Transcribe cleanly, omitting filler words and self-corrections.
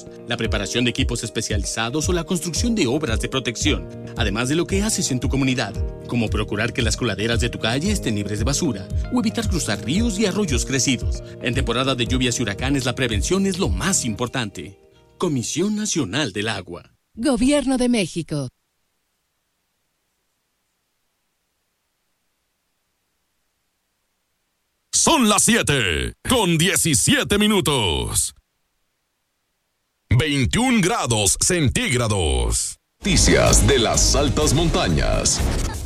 incendios, la preparación de equipos especializados o la construcción de obras de protección, además de lo que haces en tu comunidad, como procurar que las coladeras de tu calle estén libres de basura o evitar cruzar ríos y arroyos crecidos. En temporada de lluvias y huracanes, la prevención es lo más importante. Comisión Nacional del Agua. Gobierno de México. Son las 7:17. 21 grados centígrados. Noticias de las altas montañas.